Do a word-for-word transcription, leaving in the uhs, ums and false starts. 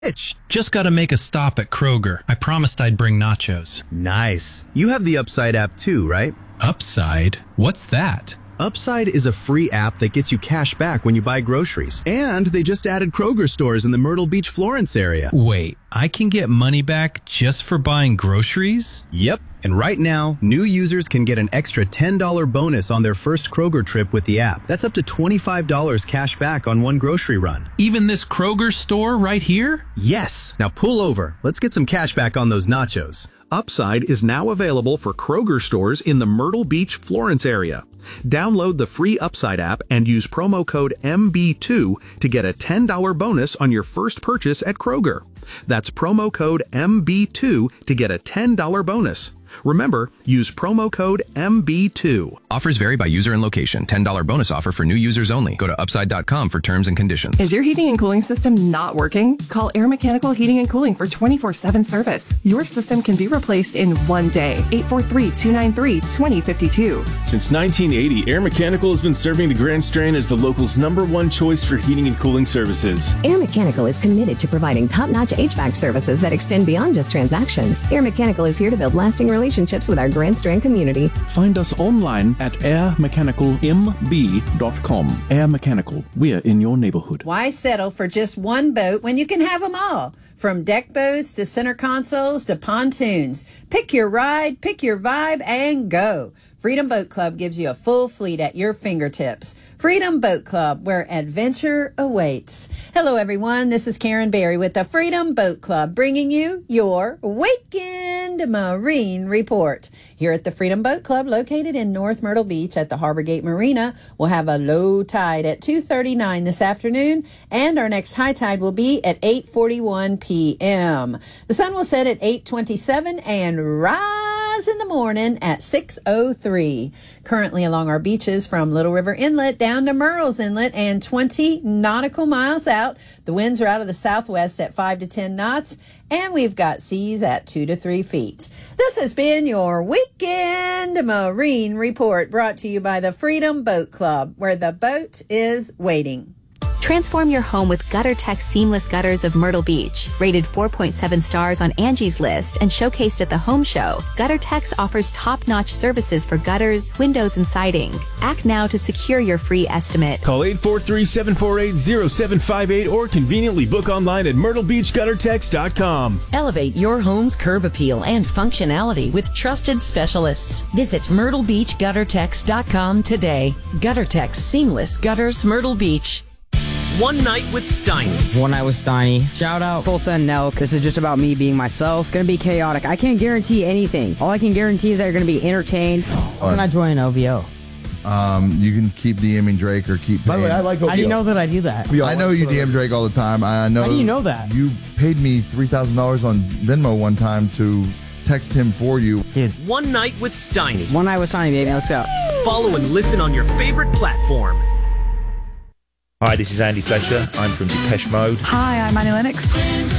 Itch. Just gotta make a stop at Kroger. I promised I'd bring nachos. Nice. You have the Upside app too, right? Upside? What's that? Upside is a free app that gets you cash back when you buy groceries. And they just added Kroger stores in the Myrtle Beach, Florence area. Wait, I can get money back just for buying groceries? Yep. And right now, new users can get an extra ten dollars bonus on their first Kroger trip with the app. That's up to twenty-five dollars cash back on one grocery run. Even this Kroger store right here? Yes. Now pull over. Let's get some cash back on those nachos. Upside is now available for Kroger stores in the Myrtle Beach, Florence area. Download the free Upside app and use promo code M B two to get a ten dollars bonus on your first purchase at Kroger. That's promo code M B two to get a ten dollars bonus. Remember, use promo code M B two. Offers vary by user and location. ten dollars bonus offer for new users only. Go to upside dot com for terms and conditions. Is your heating and cooling system not working? Call Air Mechanical Heating and Cooling for twenty-four seven service. Your system can be replaced in one day. eight four three, two nine three, two zero five two. Since nineteen eighty, Air Mechanical has been serving the Grand Strand as the local's number one choice for heating and cooling services. Air Mechanical is committed to providing top-notch H V A C services that extend beyond just transactions. Air Mechanical is here to build lasting relationships with our Grand Strand community. Find us online at air mechanical m b dot com. Air Mechanical, we're in your neighborhood. Why settle for just one boat when you can have them all? From deck boats to center consoles to pontoons. Pick your ride, pick your vibe, and go. Freedom Boat Club gives you a full fleet at your fingertips. Freedom Boat Club, where adventure awaits. Hello, everyone. This is Karen Berry with the Freedom Boat Club, bringing you your Weekend Marine Report. Here at the Freedom Boat Club, located in North Myrtle Beach at the Harbor Gate Marina, we'll have a low tide at two thirty-nine this afternoon, and our next high tide will be at eight forty-one p.m. The sun will set at eight twenty-seven and rise in the morning at six oh three. Currently along our beaches from Little River Inlet down to Murrells Inlet and twenty nautical miles out, the winds are out of the southwest at five to ten knots, and we've got seas at two to three feet. This has been your Weekend Marine Report, brought to you by the Freedom Boat Club, where the boat is waiting. Transform your home with GutterTech Seamless Gutters of Myrtle Beach. Rated four point seven stars on Angie's List and showcased at the Home Show, GutterTech offers top-notch services for gutters, windows, and siding. Act now to secure your free estimate. Call eight four three, seven four eight, zero seven five eight or conveniently book online at myrtle beach gutter tex dot com. Elevate your home's curb appeal and functionality with trusted specialists. Visit myrtle beach gutter tex dot com today. GutterTech Seamless Gutters, Myrtle Beach. One Night with Steiny. One Night with Steiny. Shout out Tulsa and Nelk. This is just about me being myself. Gonna be chaotic. I can't guarantee anything. All I can guarantee is that you're gonna be entertained. How can I join O V O? Um, you can keep DMing Drake or keep. By the way, I like O V O. How do you know that I do that? I know you D M Drake all the time. I know. How do you know that? You paid me three thousand dollars on Venmo one time to text him for you. Dude. One Night with Steiny. One Night with Steiny, baby. Let's go. Follow and listen on your favorite platform. Hi, this is Andy Fletcher. I'm from Depeche Mode. Hi, I'm Annie Lennox.